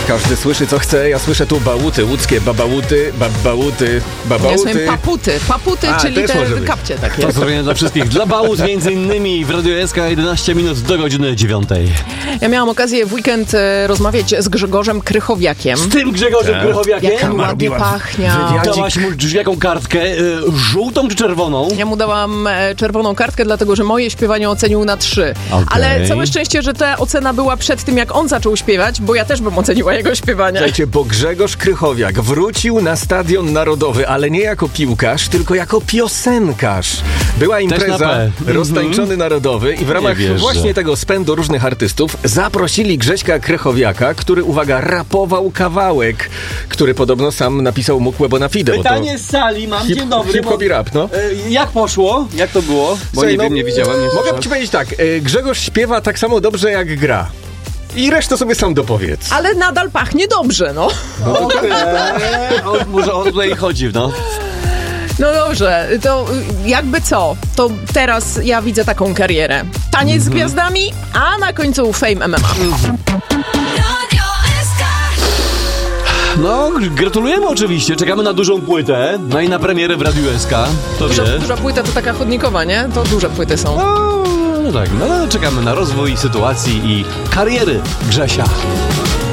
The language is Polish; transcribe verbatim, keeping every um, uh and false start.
Każdy słyszy co chce, ja słyszę tu bałuty łódzkie, babałuty, babałuty, babałuty. Ja słyszę paputy, paputy, A, czyli te kapcie takie. Pozdrowienia dla wszystkich. Dla bałut między innymi w Radio S K jedenaście minut do godziny dziewiątej. Ja miałam okazję w weekend e, rozmawiać z Grzegorzem Krychowiakiem. Z tym Grzegorzem Tak. Krychowiakiem? Jak on ładnie pachniał. wywiadzik. Dałaś mu jaką kartkę? E, żółtą czy czerwoną? Ja mu dałam e, czerwoną kartkę, dlatego że moje śpiewanie ocenił na trzy. Okej. Ale całe szczęście, że ta ocena była przed tym, jak on zaczął śpiewać, bo ja też bym oceniła jego śpiewanie. Słuchajcie, bo Grzegorz Krychowiak wrócił na Stadion Narodowy, ale nie jako piłkarz, tylko jako piosenkarz. Była impreza na P. Roztańczony Mhm. Narodowy i w ramach wierzę. właśnie tego spędu różnych artystów zaprosili Grześka Krychowiaka, który, uwaga, rapował kawałek, który podobno sam napisał Mukłe Bonafide. bo to Pytanie z sali mam. hip, Dzień dobry. hip-hop i rap, no. E, jak poszło? Jak to było? Bo Słuchaj, nie no, wiem, nie widziałem. Nie Mogę słyszałem. ci powiedzieć tak, e, Grzegorz śpiewa tak samo dobrze jak gra. I resztę sobie sam dopowiedz. Ale nadal pachnie dobrze, no. Okej. O, może o to tutaj chodzi, no. No dobrze, to y, jakby co, to teraz ja widzę taką karierę. Taniec z gwiazdami, a na końcu Fame M M A. No, gratulujemy oczywiście. Czekamy na dużą płytę. No i na premierę w Radiu S K. To Duża, wie. duża płyta to taka chodnikowa, nie? To duże płyty są. No, no tak, no ale czekamy na rozwój sytuacji i kariery Grzesia.